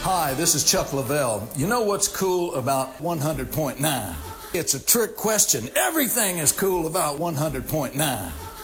Hi, this is Chuck Lavelle. You know what's cool about 100.9? It's a trick question. Everything is cool about 100.9.